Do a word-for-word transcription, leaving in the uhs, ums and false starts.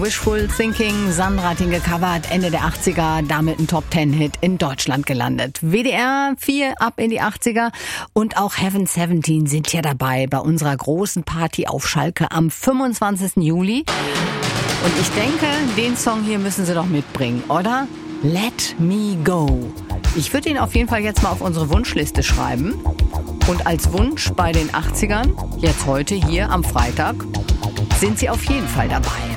Wishful Thinking, Sandra hat ihn gecovert, Ende der achtziger, damit ein Top-Ten-Hit in Deutschland gelandet. W D R vier ab in die achtziger und auch Heaven siebzehn sind hier dabei bei unserer großen Party auf Schalke am fünfundzwanzigsten Juli. Und ich denke, den Song hier müssen sie doch mitbringen, oder? Let Me Go. Ich würde ihn auf jeden Fall jetzt mal auf unsere Wunschliste schreiben. Und als Wunsch bei den achtzigern, jetzt heute hier am Freitag, sind sie auf jeden Fall dabei.